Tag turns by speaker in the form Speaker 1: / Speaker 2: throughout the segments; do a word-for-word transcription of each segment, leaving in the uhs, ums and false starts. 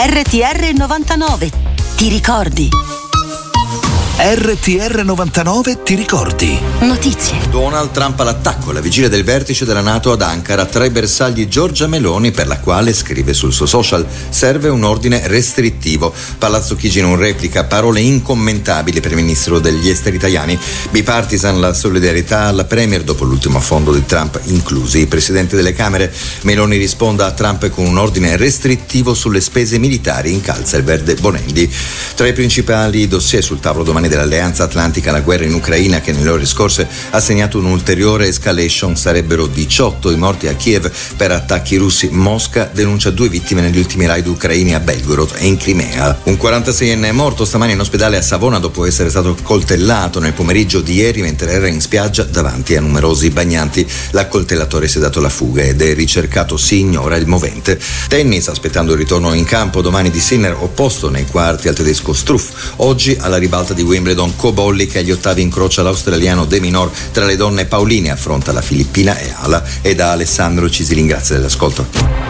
Speaker 1: R T R novantanove, ti ricordi?
Speaker 2: R T R novantanove, ti ricordi?
Speaker 1: Notizie.
Speaker 3: Donald Trump all'attacco alla vigilia del vertice della NATO ad Ankara, tra i bersagli Giorgia Meloni, per la quale scrive sul suo social: serve un ordine restrittivo. Palazzo Chigi non replica, parole incommentabili per il ministro degli esteri italiani. Bipartisan la solidarietà alla premier dopo l'ultimo affondo di Trump, inclusi i presidenti delle Camere. Meloni risponda a Trump con un ordine restrittivo sulle spese militari, incalza il verde Bonendi. Tra i principali dossier sul tavolo domani dell'Alleanza Atlantica, la guerra in Ucraina, che nelle ore scorse ha segnato un'ulteriore escalation. Sarebbero diciotto i morti a Kiev per attacchi russi. Mosca denuncia due vittime negli ultimi raid ucraini a Belgorod e in Crimea. Un quarantaseienne è morto stamani in ospedale a Savona dopo essere stato coltellato nel pomeriggio di ieri mentre era in spiaggia davanti a numerosi bagnanti. L'accoltellatore si è dato la fuga ed è ricercato, si ignora il movente. Tennis, aspettando il ritorno in campo domani di Sinner, opposto nei quarti al tedesco Struff. Oggi alla ribalta di Wimbledon, Cobolli, che agli ottavi incrocia l'australiano De Minaur. Tra le donne Paolini affronta la filippina Eala. E da Alessandro ci si ringrazia dell'ascolto.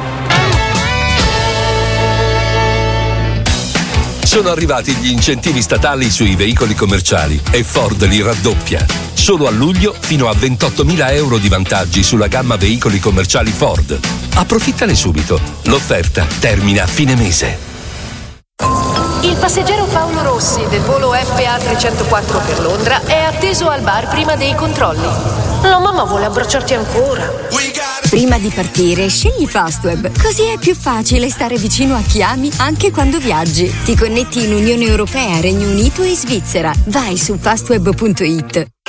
Speaker 4: Sono arrivati gli incentivi statali sui veicoli commerciali e Ford li raddoppia. Solo a luglio fino a ventottomila euro di vantaggi sulla gamma veicoli commerciali Ford. Approfittane subito. L'offerta termina a fine mese.
Speaker 5: Il passeggero Paolo Rossi del volo F A trecentoquattro per Londra è atteso al bar prima dei controlli. La mamma vuole abbracciarti ancora.
Speaker 6: Prima di partire, scegli Fastweb. Così è più facile stare vicino a chi ami anche quando viaggi. Ti connetti in Unione Europea, Regno Unito e Svizzera. Vai su fastweb punto it.